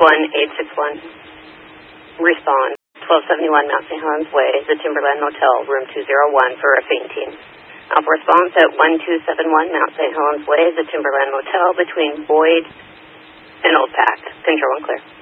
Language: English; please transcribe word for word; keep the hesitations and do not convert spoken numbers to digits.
one eight six one. Respond. twelve seventy-one Mount Saint Helens Way, the Timberland Motel, room two oh one for a fainting. Alpha response at one two seven one Mount Saint Helens Way, the Timberland Motel, between Boyd and Old Pack. Control and clear.